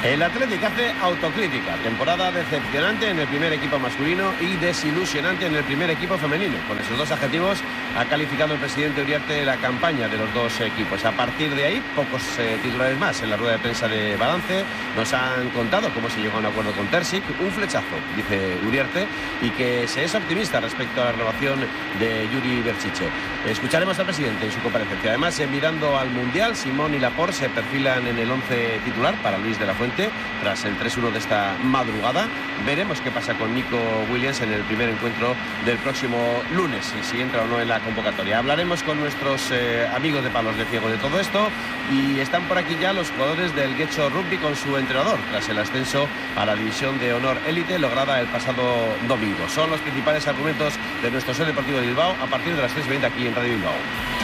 El Atlético hace autocrítica. Temporada decepcionante en el primer equipo masculino y desilusionante en el primer equipo femenino. Con esos dos adjetivos ha calificado el presidente Uriarte la campaña de los dos equipos. A partir de ahí, pocos titulares más. En la rueda de prensa de balance nos han contado cómo se llegó a un acuerdo con Terzic. Un flechazo, dice Uriarte, y que se es optimista respecto a la renovación de Yuri Berchiche. Escucharemos al presidente en su comparecencia. Además, mirando al Mundial, Simón y Laporte se perfilan en el 11 titular para Luis de la Fuente. Tras el 3-1 de esta madrugada, veremos qué pasa con Nico Williams en el primer encuentro del próximo lunes, y si entra o no en la convocatoria. Hablaremos con nuestros amigos de Palos de Ciego de todo esto, y están por aquí ya los jugadores del Getxo Rugby con su entrenador, tras el ascenso a la división de honor élite lograda el pasado domingo. Son los principales argumentos de nuestro Ser Deportivo de Bilbao a partir de las 3:20 aquí en Radio Bilbao.